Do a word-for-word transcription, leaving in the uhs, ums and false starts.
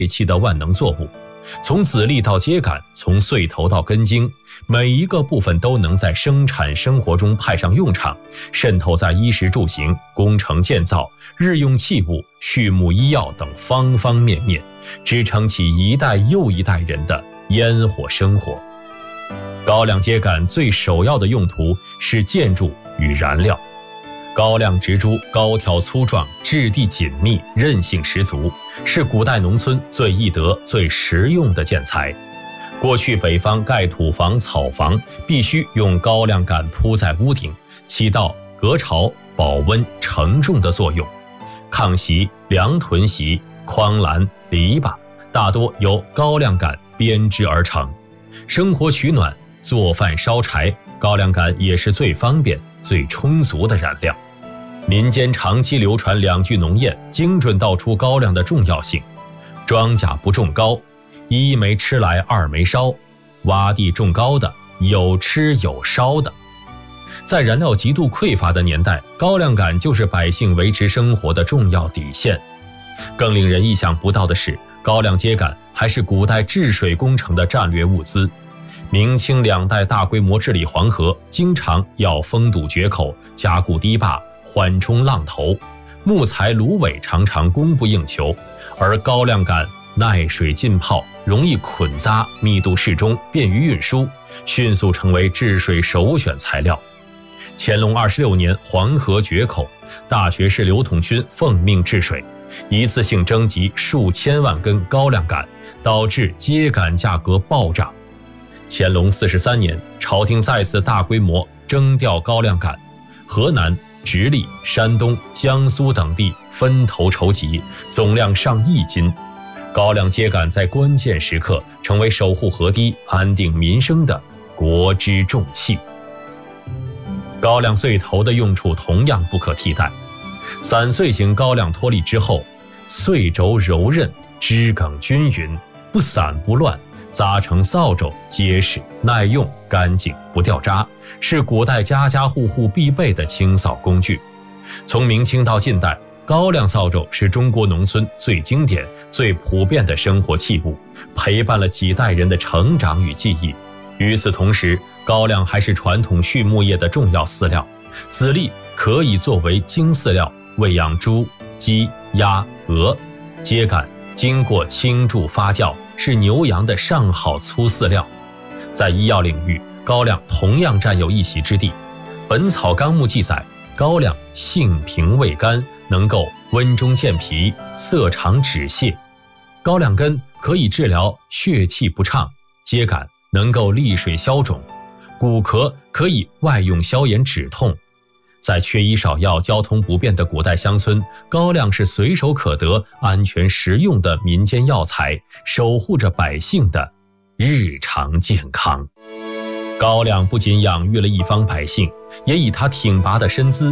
气的万能作物。从籽粒到秸秆，从穗头到根茎，每一个部分都能在生产生活中派上用场，渗透在衣食住行、工程建造、日用器物、畜牧医药等方方面面，支撑起一代又一代人的烟火生活。高粱秸秆最首要的用途是建筑与燃料。高粱植株高挑粗壮，质地紧密，韧性十足，是古代农村最易得、最实用的建材。过去北方盖土房、草房必须用高粱杆铺在屋顶，起到隔潮、保温、承重的作用。炕席、凉屯席、筐栏、篱笆大多由高粱杆编织而成。生活取暖、做饭烧柴，高粱杆也是最方便、最充足的燃料。民间长期流传两句农谚，精准道出高粱的重要性：庄稼不种高，一没吃来二没烧；洼地种高的，有吃有烧的。在燃料极度匮乏的年代，高粱杆就是百姓维持生活的重要底线。更令人意想不到的是，高粱秸秆还是古代治水工程的战略物资。明清两代大规模治理黄河，经常要封堵决口、加固堤坝、缓冲浪头，木材、芦苇常常供不应求，而高粱杆耐水浸泡，容易捆扎，密度适中，便于运输，迅速成为治水首选材料。乾隆二十六年，黄河决口，大学士刘统勋奉命治水，一次性征集数千万根高粱杆，导致秸秆价格暴涨。乾隆四十三年，朝廷再次大规模征调高粱杆，河南、直隶、山东、江苏等地分头筹集，总量上亿斤。高粱秸秆在关键时刻成为守护河堤、安定民生的国之重器。高粱穗头的用处同样不可替代。散穗型高粱脱粒之后，穗轴柔韧，枝梗均匀，不散不乱，扎成扫帚，结实耐用，干净不掉渣，是古代家家户户必备的清扫工具。从明清到近代，高粱扫帚是中国农村最经典、最普遍的生活器物，陪伴了几代人的成长与记忆。与此同时，高粱还是传统畜牧业的重要饲料，籽粒可以作为精饲料喂养猪、鸡、鸭、鹅；秸秆经过清贮发酵，是牛羊的上好粗饲料。在医药领域，高粱同样占有一席之地。《本草纲目》记载，高粱性平味甘，能够温中健脾、涩肠止泻。高粱根可以治疗血气不畅，秸秆能够利水消肿，骨壳可以外用消炎止痛。在缺医少药、交通不便的古代乡村，高粱是随手可得、安全实用的民间药材，守护着百姓的日常健康。高粱不仅养育了一方百姓，也以他挺拔的身姿